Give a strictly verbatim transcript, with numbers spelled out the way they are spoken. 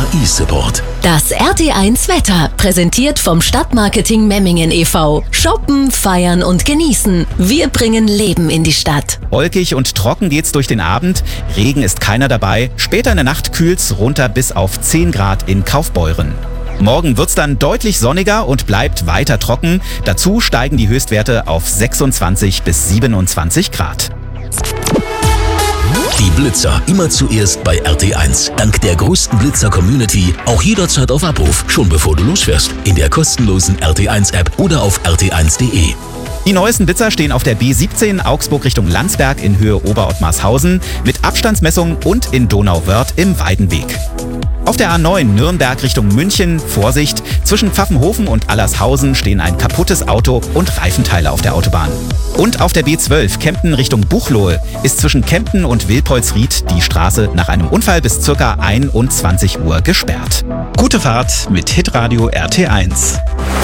E-Support. Das R T eins Wetter, präsentiert vom Stadtmarketing Memmingen e V Shoppen, feiern und genießen. Wir bringen Leben in die Stadt. Wolkig und trocken geht's durch den Abend. Regen ist keiner dabei. Später in der Nacht kühlt's runter bis auf zehn Grad in Kaufbeuren. Morgen wird's dann deutlich sonniger und bleibt weiter trocken. Dazu steigen die Höchstwerte auf sechsundzwanzig bis siebenundzwanzig Grad. Die Blitzer immer zuerst bei R T eins. Dank der größten Blitzer-Community auch jederzeit auf Abruf, schon bevor du losfährst. In der kostenlosen R T eins App oder auf r t eins punkt de. Die neuesten Blitzer stehen auf der B siebzehn Augsburg Richtung Landsberg in Höhe Oberottmarshausen mit Abstandsmessung und in Donauwörth im Weidenweg. Auf der A neun Nürnberg Richtung München, Vorsicht, zwischen Pfaffenhofen und Allershausen stehen ein kaputtes Auto und Reifenteile auf der Autobahn. Und auf der B zwölf Kempten Richtung Buchloe ist zwischen Kempten und Wilpolsried die Straße nach einem Unfall bis ca. einundzwanzig Uhr gesperrt. Gute Fahrt mit Hitradio R T eins.